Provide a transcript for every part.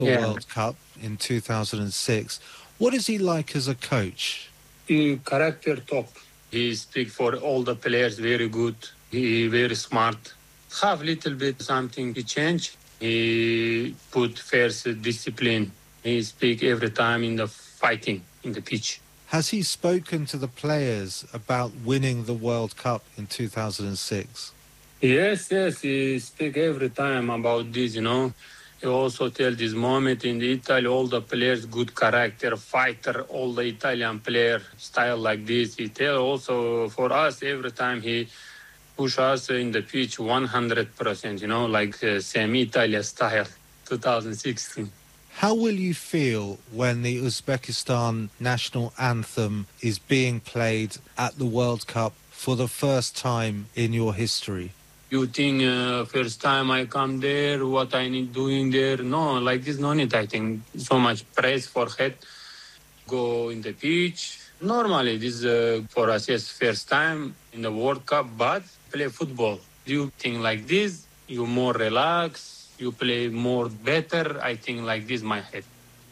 the World Cup in 2006. What is he like as a coach? He character top. He speak for all the players very good. He very smart. Have little bit something to change. He put first discipline. He speak every time in the fighting in the pitch. Has he spoken to the players about winning the World Cup in 2006? Yes, he speak every time about this, you know. He also tell this moment in the Italy, all the players, good character, fighter, all the Italian player style like this. He tell also for us every time he push us in the pitch 100%, you know, like same Italia style, 2016. How will you feel when the Uzbekistan national anthem is being played at the World Cup for the first time in your history? You think first time I come there, what I need doing there? No, like this, no need. I think so much press for head, go in the pitch. Normally, this for us, yes, first time in the World Cup, but play football. You think like this, you more relax, you play more better. I think like this, my head.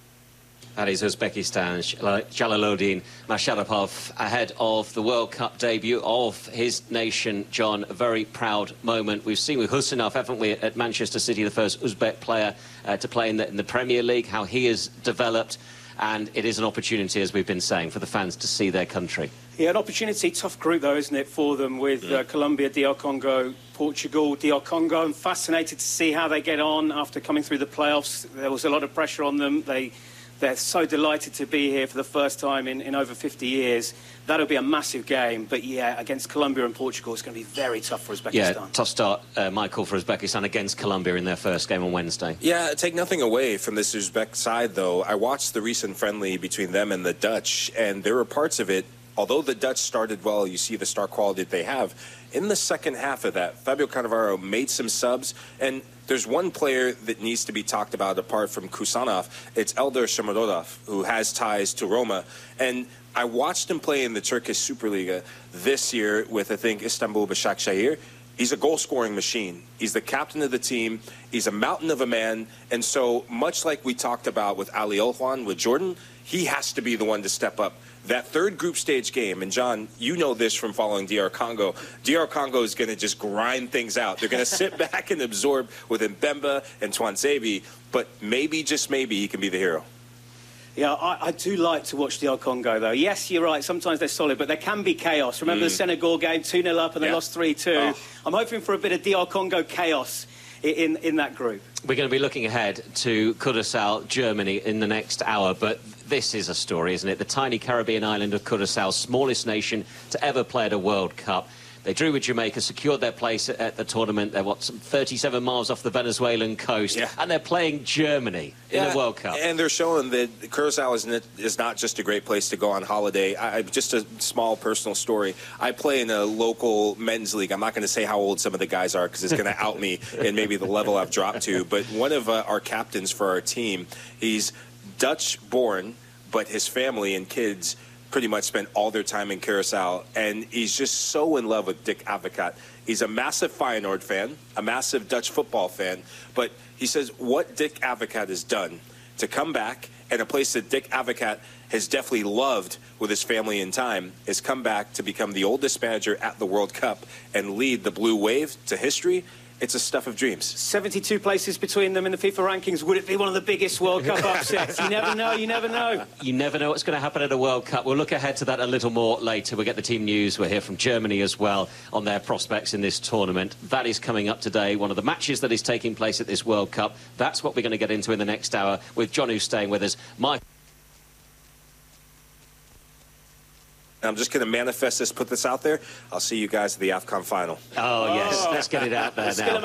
That is Uzbekistan, Jalaloddin Masharapov, ahead of the World Cup debut of his nation, John. A very proud moment. We've seen with Husinov, haven't we, at Manchester City, the first Uzbek player to play in the Premier League, how he has developed. And it is an opportunity, as we've been saying, for the fans to see their country. Yeah, an opportunity. Tough group, though, isn't it, for them, with Colombia, DR Congo, Portugal, DR Congo. I'm fascinated to see how they get on after coming through the playoffs. There was a lot of pressure on them. They're so delighted to be here for the first time in over 50 years. That'll be a massive game. But, yeah, against Colombia and Portugal, it's going to be very tough for Uzbekistan. Yeah, tough start, Michael, for Uzbekistan against Colombia in their first game on Wednesday. Yeah, take nothing away from this Uzbek side, though. I watched the recent friendly between them and the Dutch, and there were parts of it, although the Dutch started well, you see the star quality that they have. In the second half of that, Fabio Cannavaro made some subs, and there's one player that needs to be talked about apart from Kusanov. It's Eldar Shomurodov, who has ties to Roma. And I watched him play in the Turkish Superliga this year with, I think, Istanbul Başakşehir. He's a goal-scoring machine. He's the captain of the team. He's a mountain of a man. And so, much like we talked about with Ali Elhwan, with Jordan, he has to be the one to step up. That third group stage game, and John, you know this from following DR Congo. DR Congo is going to just grind things out. They're going to sit back and absorb with Mbemba and Twanzebe, but maybe, just maybe, he can be the hero. Yeah, I do like to watch DR Congo, though. Yes, you're right, sometimes they're solid, but there can be chaos. Remember the Senegal game, 2-0 up, and they lost 3-2. I'm hoping for a bit of DR Congo chaos in that group. We're going to be looking ahead to Curaçao, Germany, in the next hour, but this is a story, isn't it? The tiny Caribbean island of Curaçao, smallest nation to ever play at a World Cup. They drew with Jamaica, secured their place at the tournament. They're, some 37 miles off the Venezuelan coast, and they're playing Germany in the World Cup. And they're showing that Curaçao is not just a great place to go on holiday. Just a small personal story. I play in a local men's league. I'm not going to say how old some of the guys are because it's going to out me and maybe the level I've dropped to. But one of our captains for our team, he's Dutch-born, but his family and kids pretty much spent all their time in Curaçao, and he's just so in love with Dick Advocaat. He's a massive Feyenoord fan, a massive Dutch football fan, but he says what Dick Advocaat has done to come back, and a place that Dick Advocaat has definitely loved with his family in time, is come back to become the oldest manager at the World Cup and lead the Blue Wave to history. It's a stuff of dreams. 72 places between them in the FIFA rankings. Would it be one of the biggest World Cup upsets? You never know, you never know. You never know what's going to happen at a World Cup. We'll look ahead to that a little more later. We'll get the team news. We'll hear from Germany as well on their prospects in this tournament. That is coming up today, one of the matches that is taking place at this World Cup. That's what we're going to get into in the next hour with John, who's staying with us. Mike. I'm just going to manifest this, put this out there. I'll see you guys at the AFCON final. Oh, yes. Let's get it out there now.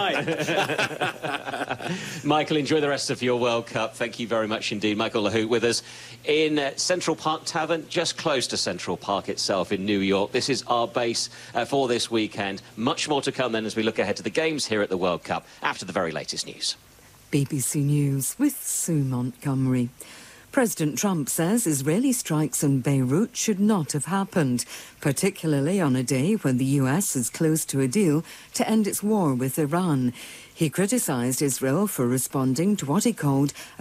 Michael, enjoy the rest of your World Cup. Thank you very much indeed. Michael Lahoud with us in Central Park Tavern, just close to Central Park itself in New York. This is our base for this weekend. Much more to come then as we look ahead to the games here at the World Cup after the very latest news. BBC News with Sue Montgomery. President Trump says Israeli strikes on Beirut should not have happened, particularly on a day when the US is close to a deal to end its war with Iran. He criticised Israel for responding to what he called